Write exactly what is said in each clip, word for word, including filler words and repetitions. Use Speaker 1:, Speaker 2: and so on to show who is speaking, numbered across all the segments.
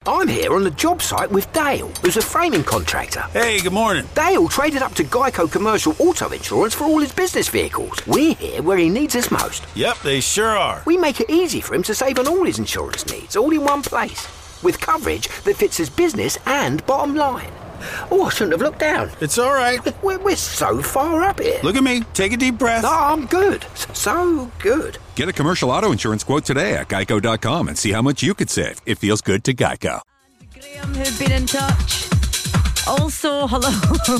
Speaker 1: I'm here on the job site with Dale, who's a framing contractor.
Speaker 2: Hey, good morning.
Speaker 1: Dale traded up to Geico Commercial Auto Insurance for all his business vehicles. We're here where he needs us most.
Speaker 2: Yep, they sure are.
Speaker 1: We make it easy for him to save on all his insurance needs, all in one place, with coverage that fits his business and bottom line. Oh, I shouldn't have looked down.
Speaker 2: It's all right.
Speaker 1: We're, we're so far up here.
Speaker 2: Look at me. Take a deep breath.
Speaker 1: Oh, I'm good. So good.
Speaker 3: Get a commercial auto insurance quote today at geico dot com and see how much you could save. It feels good to Geico.
Speaker 4: And Graham, who'd been in touch. Also, hello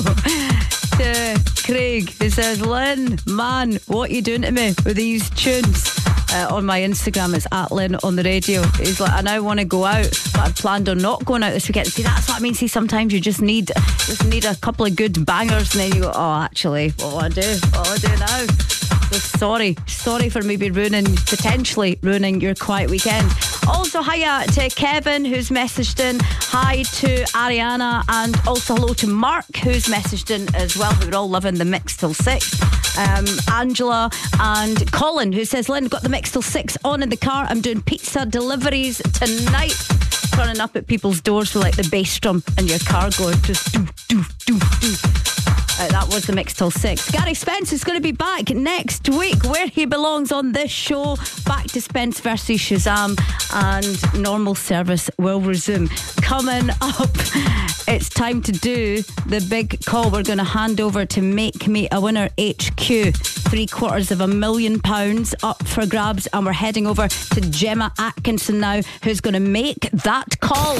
Speaker 4: to Craig, who says, Lynn, man, what are you doing to me with these tunes? Uh, on my Instagram, it's at Lynn on the radio. He's like, I now want to go out, but I planned on not going out this weekend. See, that's what I mean. See, sometimes you just need just need a couple of good bangers, and then you go, oh, actually, what will I do? What will I do now? So sorry, sorry for maybe ruining, potentially ruining your quiet weekend. Also, hiya to Kevin, who's messaged in. Hi to Ariana, and also hello to Mark, who's messaged in as well. We're all loving the mix till six. Um, Angela and Colin, who says, Lynn, got the mix till six on in the car. I'm doing pizza deliveries tonight. Turning up at people's doors with like the bass drum in your car going just do, do, do, do. Uh, that was the mix till six. Gary Spence is going to be back next week where he belongs on this show. Back to Spence versus Shazam, and normal service will resume. Coming up, it's time to do the big call. We're going to hand over to Make Me a Winner H Q. Three quarters of a million pounds up for grabs, and we're heading over to Gemma Atkinson now, who's going to make that call.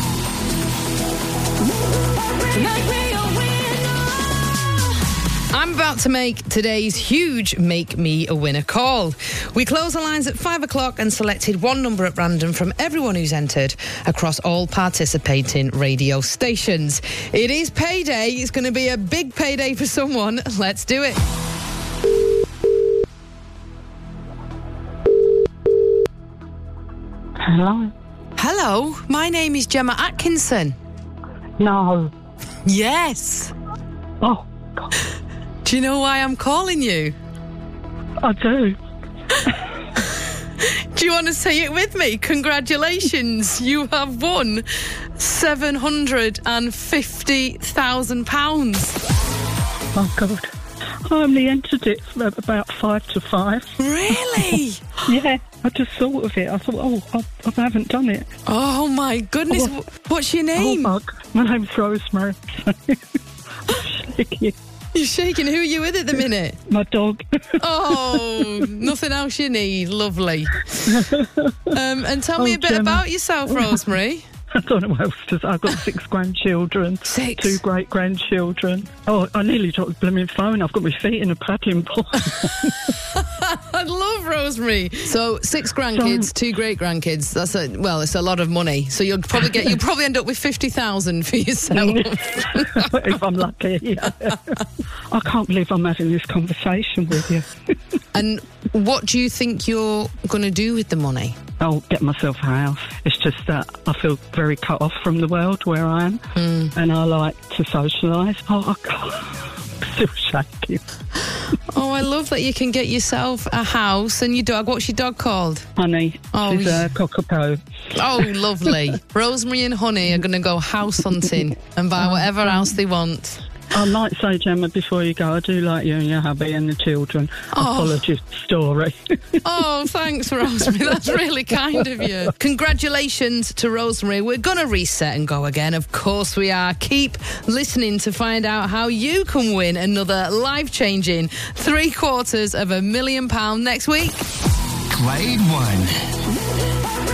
Speaker 5: I'm about to make today's huge Make Me a Winner call. We close the lines at five o'clock and selected one number at random from everyone who's entered across all participating radio stations. It is payday. It's going to be a big payday for someone. Let's do it.
Speaker 6: Hello?
Speaker 5: Hello, my name is Gemma Atkinson.
Speaker 6: No.
Speaker 5: Yes.
Speaker 6: Oh, God.
Speaker 5: Do you know why I'm calling you?
Speaker 6: I do.
Speaker 5: Do you want to say it with me? Congratulations, you have won seven hundred fifty thousand pounds.
Speaker 6: Oh, God. I only entered it at about five to five.
Speaker 5: Really?
Speaker 6: Yeah, I just thought of it. I thought, oh, I, I haven't done it.
Speaker 5: Oh, my goodness.
Speaker 6: Oh,
Speaker 5: what's your name?
Speaker 6: Oh, my, my name's Rosemary. I'm shaking.
Speaker 5: You're shaking. Who are you with at the minute?
Speaker 6: My dog.
Speaker 5: Oh, nothing else you need. Lovely. Um, and tell me
Speaker 6: oh,
Speaker 5: a bit
Speaker 6: Gemma.
Speaker 5: about yourself, Rosemary.
Speaker 6: I don't know what else to say. I've got six grandchildren.
Speaker 5: Six?
Speaker 6: Two great-grandchildren. Oh, I nearly dropped the blooming phone. I've got my feet in a paddling pool.
Speaker 5: I love Rosemary. So six grandkids, two great-grandkids. That's a, well, it's a lot of money. So you'll probably get, you'll probably end up with fifty thousand for yourself.
Speaker 6: If I'm lucky, yeah. I can't believe I'm having this conversation with you.
Speaker 5: And what do you think you're going to do with the money?
Speaker 6: I'll get myself a house. It's just that I feel very cut off from the world where I am, mm. and I like to socialise. Oh, I can't. I'm still shaking.
Speaker 5: Oh, I love that you can get yourself a house and your dog. What's your dog called?
Speaker 6: Honey.
Speaker 5: Oh,
Speaker 6: She's a cockapoo.
Speaker 5: Oh, lovely. Rosemary and Honey are going to go house hunting and buy whatever else they want.
Speaker 6: I might say, Gemma, before you go, I do like you and your hubby and the children.
Speaker 5: Oh.
Speaker 6: I followed your story.
Speaker 5: Oh, thanks, Rosemary. That's really kind of you. Congratulations to Rosemary. We're going to reset and go again. Of course we are. Keep listening to find out how you can win another life-changing three quarters of a million pound next week.
Speaker 7: Grade one.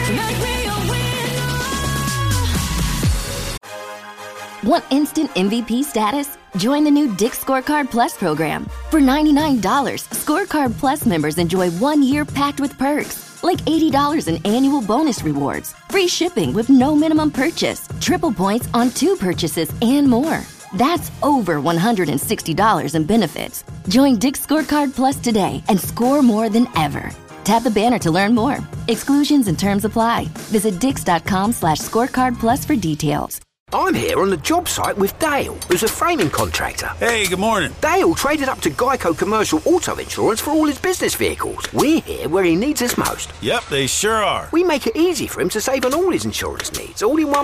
Speaker 8: Want instant M V P status? Join the new Dick's Scorecard Plus program. For ninety-nine dollars, Scorecard Plus members enjoy one year packed with perks, like eighty dollars in annual bonus rewards, free shipping with no minimum purchase, triple points on two purchases, and more. That's over one hundred sixty dollars in benefits. Join Dick's Scorecard Plus today and score more than ever. Tap the banner to learn more. Exclusions and terms apply. Visit dix.com slash scorecard plus for details.
Speaker 1: I'm here on the job site with Dale, who's a framing contractor.
Speaker 2: Hey, good morning.
Speaker 1: Dale traded up to Geico Commercial Auto Insurance for all his business vehicles. We're here where he needs us most.
Speaker 2: Yep, they sure are.
Speaker 1: We make it easy for him to save on all his insurance needs, all in one